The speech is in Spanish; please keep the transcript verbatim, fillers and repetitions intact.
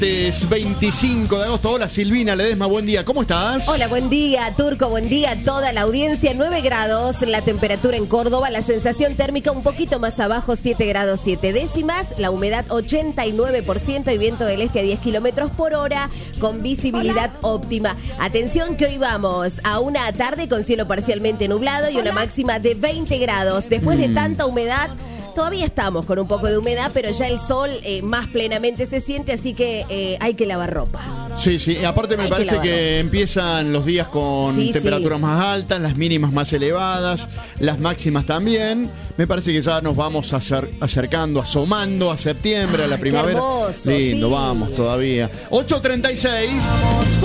veinticinco de agosto. Hola Silvina Ledesma, buen día, ¿cómo estás? Hola, buen día Turco, buen día a toda la audiencia. Nueve grados la temperatura en Córdoba, la sensación térmica un poquito más abajo, siete grados siete décimas, la humedad ochenta y nueve por ciento y viento del este a diez kilómetros por hora con visibilidad Hola. óptima. Atención que hoy vamos a una tarde con cielo parcialmente nublado y Hola. una máxima de veinte grados. Después mm. de tanta humedad, todavía estamos con un poco de humedad, pero ya el sol eh, más plenamente se siente, así que eh, hay que lavar ropa. Sí, sí, aparte me hay parece que, que empiezan los días con sí, temperaturas sí. más altas, las mínimas más elevadas, las máximas también. Me parece que ya nos vamos acer- acercando, asomando a septiembre, Ay, a la primavera. Qué hermoso, Lindo, sí. vamos todavía. ocho treinta y seis.